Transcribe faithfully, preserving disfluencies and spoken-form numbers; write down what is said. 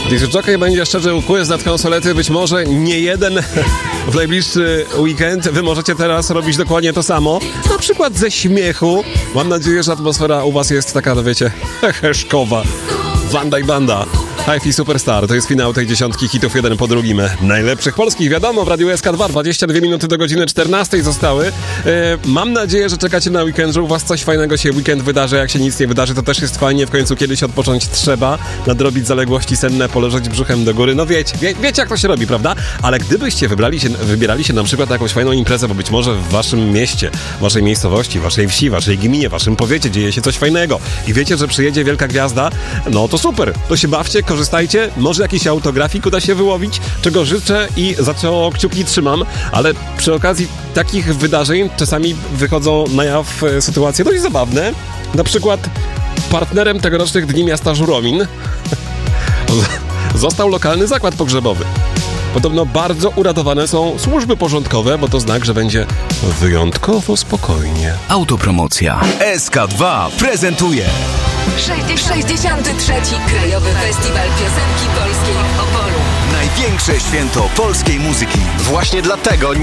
Disc Jockey będzie szczerze quiz nad konsolety, być może nie jeden w najbliższy weekend. Wy możecie teraz robić dokładnie to samo, na przykład ze śmiechu. Mam nadzieję, że atmosfera u was jest taka, no wiecie, heszkowa. Wanda i banda. Hi-Fi Superstar, to jest finał tej dziesiątki hitów jeden po drugim. Najlepszych polskich, wiadomo, w Radiu S K dwa, dwadzieścia dwie minuty do godziny czternastej zostały. E, mam nadzieję, że czekacie na weekend, że u was coś fajnego się weekend wydarzy. Jak się nic nie wydarzy, to też jest fajnie, w końcu kiedyś odpocząć trzeba, nadrobić zaległości senne, poleżeć brzuchem do góry. No wiecie, wie, wiecie jak to się robi, prawda? Ale gdybyście wybrali się, wybierali się na przykład na jakąś fajną imprezę, bo być może w waszym mieście, waszej miejscowości, waszej wsi, waszej gminie, waszym powiecie dzieje się coś fajnego i wiecie, że przyjedzie wielka gwiazda, no to super, to się bawcie, korzystajcie, może jakiś autografik uda się wyłowić, czego życzę i za co kciuki trzymam, ale przy okazji takich wydarzeń czasami wychodzą na jaw sytuacje dość zabawne. Na przykład partnerem tegorocznych Dni Miasta Żuromin został lokalny zakład pogrzebowy. Podobno bardzo uradowane są służby porządkowe, bo to znak, że będzie wyjątkowo spokojnie. Autopromocja. S K dwa prezentuje sześćdziesiąty trzeci Krajowy Festiwal Piosenki Polskiej w Opolu. największe święto polskiej muzyki. Właśnie dlatego nie